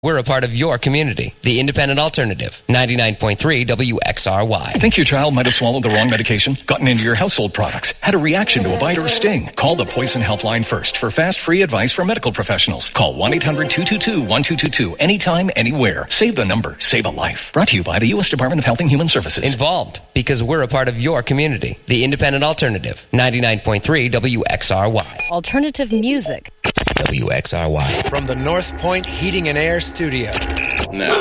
We're a part of your community. The Independent Alternative, 99.3 WXRY. Think your child might have swallowed the wrong medication, gotten into your household products, had a reaction to a bite or a sting? Call the Poison Helpline first for fast, free advice from medical professionals. Call 1-800-222-1222 anytime, anywhere. Save the number. Save a life. Brought to you by the U.S. Department of Health and Human Services. Involved because we're a part of your community. The Independent Alternative, 99.3 WXRY. Alternative music. WXRY. From the North Point Heating and Air Studio. Now.